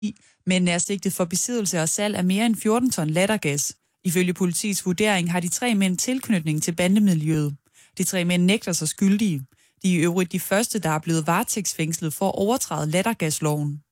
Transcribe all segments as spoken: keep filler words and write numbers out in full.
men er sigtet for besiddelse og salg af mere end fjorten ton lattergas. Ifølge politiets vurdering har de tre mænd tilknytning til bandemiljøet. De tre mænd nægter sig skyldige. De er i øvrigt de første, der er blevet varetægtsfængslet for at overtræde lattergasloven.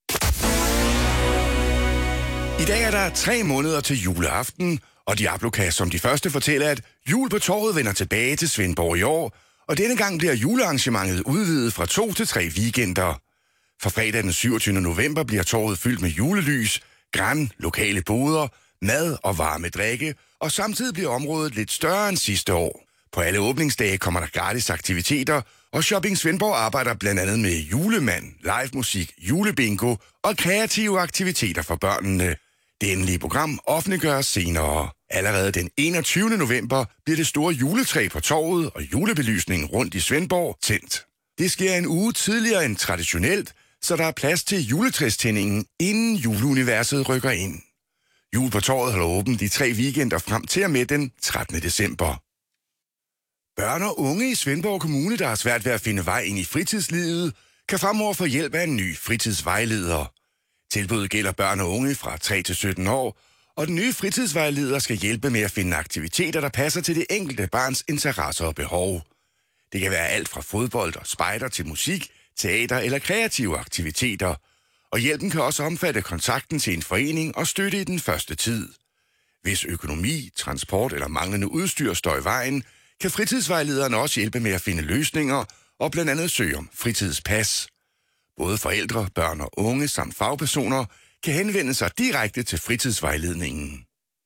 I dag er der tre måneder til juleaften, og Diablo kan som de første fortælle, at Jul på Torvet vender tilbage til Svendborg i år, og denne gang bliver julearrangementet udvidet fra to til tre weekender. For fredag den syvogtyvende november bliver torvet fyldt med julelys, gran, lokale boder, mad og varme drikke, og samtidig bliver området lidt større end sidste år. På alle åbningsdage kommer der gratis aktiviteter, og Shopping Svendborg arbejder blandt andet med julemand, live musik, julebingo og kreative aktiviteter for børnene. Det endelige program offentliggøres senere. Allerede den enogtyvende november bliver det store juletræ på torvet og julebelysningen rundt i Svendborg tændt. Det sker en uge tidligere end traditionelt, så der er plads til juletræstændingen, inden juleuniverset rykker ind. Jul på Torvet holder åbent de tre weekender frem til og med den trettende december. Børn og unge i Svendborg Kommune, der har svært ved at finde vej ind i fritidslivet, kan fremover få hjælp af en ny fritidsvejleder. Tilbuddet gælder børn og unge fra tre til sytten år, og den nye fritidsvejleder skal hjælpe med at finde aktiviteter, der passer til det enkelte barns interesser og behov. Det kan være alt fra fodbold og spejder til musik, teater eller kreative aktiviteter. Og hjælpen kan også omfatte kontakten til en forening og støtte i den første tid. Hvis økonomi, transport eller manglende udstyr står i vejen, kan fritidsvejlederen også hjælpe med at finde løsninger og blandt andet søge om fritidspas. Både forældre, børn og unge samt fagpersoner kan henvende sig direkte til fritidsvejledningen.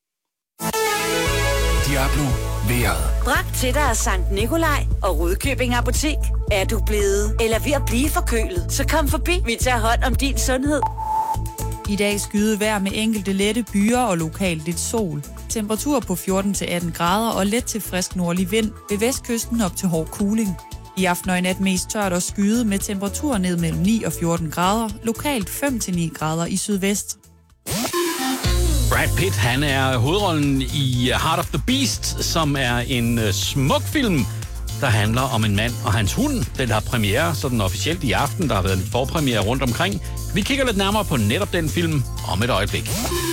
Diablo Vejret. Bragt til dig af Sankt Nikolaj og Rudkøbing Apotek. Er du blevet eller ved at blive forkølet, så kom forbi. Vi tager hånd om din sundhed. I dag skyde vejr med enkelte lette byer og lokalt lidt sol. Temperatur på fjorten til atten grader og let til frisk nordlig vind. Ved vestkysten op til hård kuling. I aften og i nat mest tørt og skyde med temperatur ned mellem ni og fjorten grader. Lokalt fem til ni grader i sydvest. Brad Pitt, han er hovedrollen i Heart of the Beast, som er en uh, smuk film, der handler om en mand og hans hund. Den har premiere sådan officielt i aften. Der har været en forpremiere rundt omkring. Vi kigger lidt nærmere på netop den film om et øjeblik.